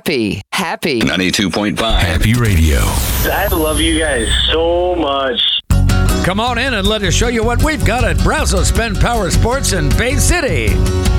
Happy. 92.5 Happy Radio. I love you guys so much. Come on in and let us show you what we've got at Brazo Spend Power Sports in Bay City.